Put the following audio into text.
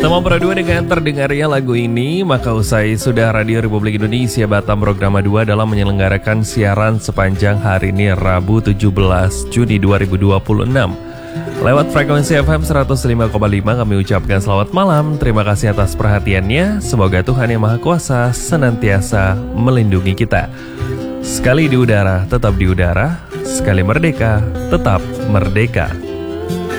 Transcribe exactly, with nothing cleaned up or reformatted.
Sama berdua dengan terdengarnya lagu ini, maka usai sudah Radio Republik Indonesia Batam Programa dua dalam menyelenggarakan siaran sepanjang hari ini Rabu tujuh belas Juni dua ribu dua puluh enam. Lewat frekuensi F M seratus lima koma lima kami ucapkan selamat malam. Terima kasih atas perhatiannya. Semoga Tuhan Yang Maha Kuasa senantiasa melindungi kita. Sekali di udara, tetap di udara. Sekali merdeka, tetap merdeka.